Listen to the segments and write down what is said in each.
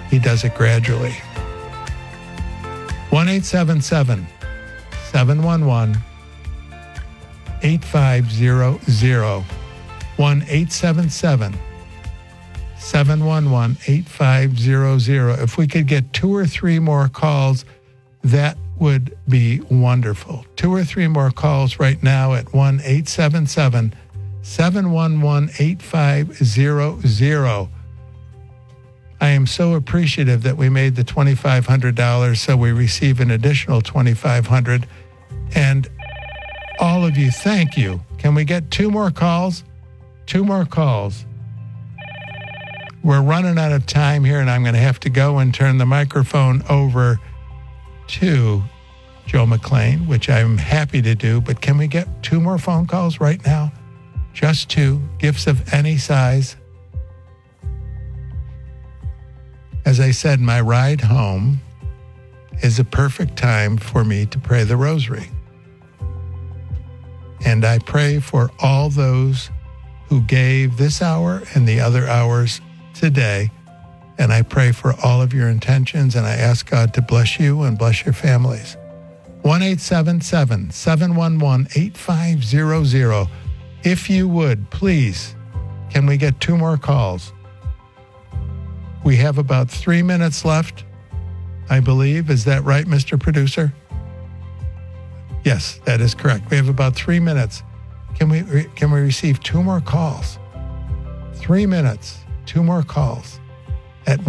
He does it gradually. 1-877-711-8500. 1-877-711-8500. If we could get 2 or 3 more calls, that would be wonderful. 2 or 3 more calls right now at 1-877-711-8500. I am so appreciative that we made the $2,500, so we receive an additional $2,500. And all of you, thank you. Can we get 2 more calls? 2 more calls. We're running out of time here, and I'm going to have to go and turn the microphone over to Joe McClain, which I'm happy to do. But can we get 2 more phone calls right now? Just 2. Gifts of any size. As I said, my ride home is a perfect time for me to pray the rosary. And I pray for all those who gave this hour and the other hours today. And I pray for all of your intentions, and I ask God to bless you and bless your families. 1-877-711-8500. If you would, please, can we get 2 more calls? We have about 3 minutes left, I believe. Is that right, Mr. Producer? Yes, that is correct. We have about 3 minutes. Can we receive 2 more calls? 3 minutes, 2 more calls at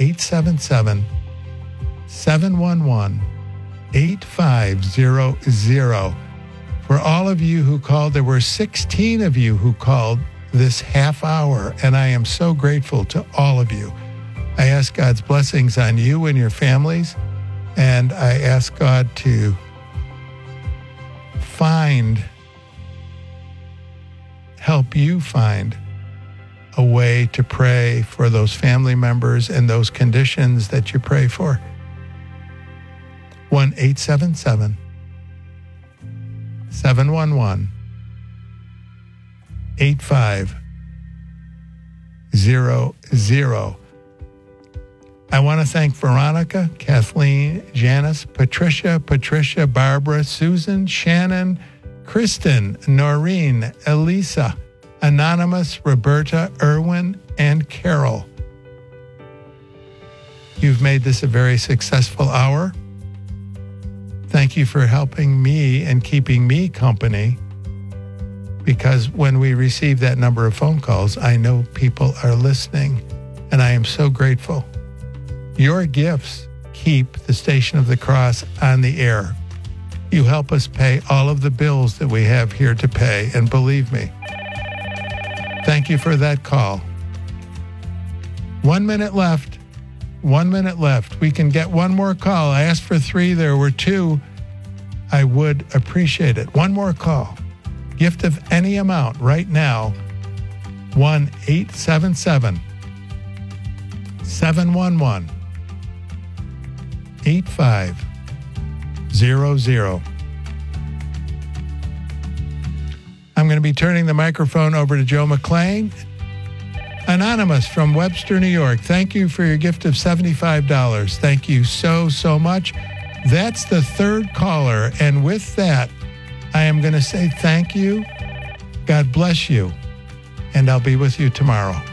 1-877-711-8500. For all of you who called, there were 16 of you who called this half hour, and I am so grateful to all of you. I ask God's blessings on you and your families, and I ask God to help you find a way to pray for those family members and those conditions that you pray for. 1-877-711-8500. I want to thank Veronica, Kathleen, Janice, Patricia, Barbara, Susan, Shannon, Kristen, Noreen, Elisa, Anonymous, Roberta, Irwin, and Carol. You've made this a very successful hour. Thank you for helping me and keeping me company, because when we receive that number of phone calls, I know people are listening, and I am so grateful. Your gifts keep the Station of the Cross on the air. You help us pay all of the bills that we have here to pay, and believe me, thank you for that call. 1 minute left. 1 minute left. We can get 1 more call. I asked for 3. There were 2. I would appreciate it. 1 more call. Gift of any amount right now. 1-877-711-8500. I'm going to be turning the microphone over to Joe McClain. Anonymous from Webster, New York. Thank you for your gift of $75. Thank you so, so much. That's the 3rd caller. And with that, I am going to say thank you. God bless you. And I'll be with you tomorrow.